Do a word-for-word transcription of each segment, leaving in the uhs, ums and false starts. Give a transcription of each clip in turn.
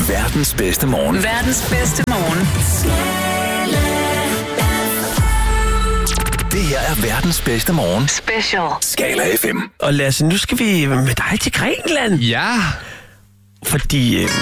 Verdens bedste morgen. Verdens bedste morgen. Det her er verdens bedste morgen. Special. Skala F M. Og Lasse, nu skal vi med dig til Grækenland. Ja. Fordi øh,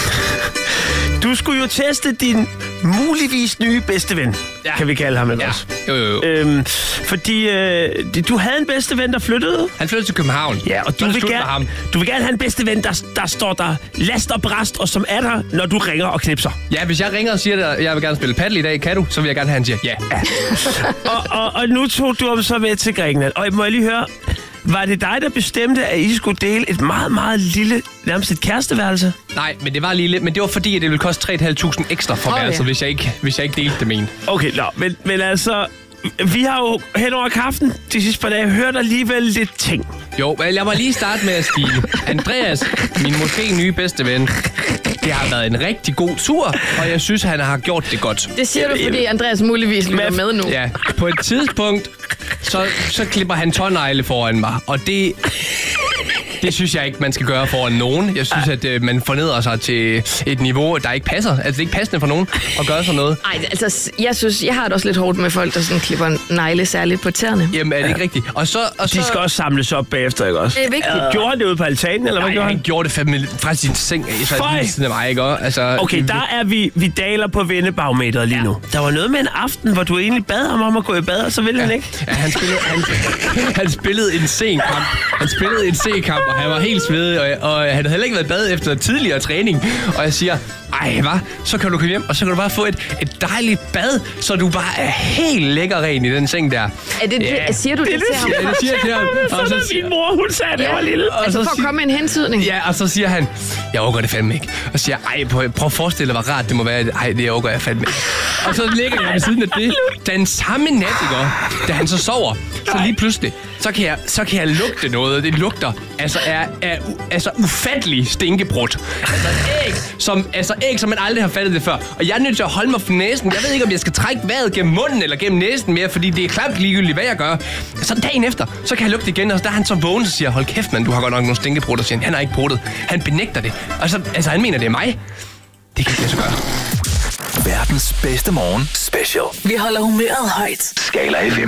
du skulle jo teste din muligvis nye bedste ven. Ja. Kan vi kalde ham Ja. også. Jo, jo, jo. Øhm, fordi øh, du havde en bedste ven, der flyttede. Han flyttede til København. Ja, og du Så er det vil, slut med gerne, ham. du vil gerne have en bedste ven, der, der står der last og brast, og som er der, når du ringer og knipser. Ja, hvis jeg ringer og siger, at jeg vil gerne spille paddle i dag, kan du? Så vil jeg gerne have, han siger ja. ja. og, og, og nu tog du ham så med til Grækenland. Og må jeg lige høre, var det dig, der bestemte, at I skulle dele et meget, meget lille, nærmest et kæresteværelse? Nej, men det var lige lidt, men det var fordi, at det ville koste tre tusind fem hundrede ekstra for Oh, værelset, ja. hvis jeg ikke, hvis jeg ikke delte det med en. Okay, nå, men, men altså, vi har jo hen over kaften de sidste par dage hørt alligevel lidt ting. Jo, men jeg må lige starte med at sige, Andreas, min måske nye bedste ven, det har været en rigtig god tur, og jeg synes, han har gjort det godt. Det siger du, fordi Andreas muligvis lytter med nu. Ja, på et tidspunkt, så, så klipper han tånegle foran mig, og det... Det synes jeg ikke, man skal gøre foran nogen. Jeg synes, at øh, man fornedrer sig til et niveau, der ikke passer. Altså, det er ikke passende for nogen at gøre sådan noget. Nej, altså, jeg synes, jeg har det også lidt hårdt med folk, der sådan klipper negle særligt på tæerne. Jamen, er det ikke rigtigt? Og så, og så... De skal også samles op bagefter, ikke også? Det er vigtigt. Uh, gjorde han det ude på altanen, eller hvad Nej, gjorde han han? gjorde det fandme fra sin seng. Så Føj! lige siden af mig, ikke? Altså, Okay, der er vi, vi daler på vennebarometeret lige nu. Der var noget med en aften, hvor du egentlig bad ham om at gå i bad, og så ville han ikke. Ja, han spillede, han, han spillede en sen kamp. Han spillede en sen kamp, og han var helt svedig, og, og han havde heller ikke været i bad efter tidligere træning. Og jeg siger, ej, hvad? Så kan du komme hjem, og så kan du bare få et, et dejligt bad, så du bare er helt lækker ren i den seng der. Er det, Ja. det, siger du det, Det til ham? Ja, det siger jeg til ham. Og Sådan så, er min mor, hun sagde, det var lille. og Altså så for at siger- komme med en hentydning. Ja, og så siger han, jeg overgår det fandme ikke. Og så siger jeg, ej, prøv, prøv at forestille dig, hvor rart det må være. Ej, det overgår jeg fandme ikke. Og så ligger jeg ved siden af det. Den samme nat, ikke, da han så sover, så lige pludselig, så kan jeg, så kan jeg lugte noget, og det lugter altså er, er u, altså ufattelig stinkebrud. Altså æg, som, altså æg, som man aldrig har fattet det før. Og jeg er nødt til at holde mig for næsen. Jeg ved ikke, om jeg skal trække vejret gennem munden eller gennem næsen mere, fordi det er klamt ligegyldigt, hvad jeg gør. Så dagen efter, så kan jeg lugte igen, og der er han så vågen, og siger, hold kæft, mand, du har godt nok nogle stinkebrud, og siger han, han har ikke brudt. Han benægter det. Og så, altså, han mener, det er mig. Det kan ikke lade sig gøre. Verdens bedste morgen. Special. Vi holder humøret højt. Skala F M.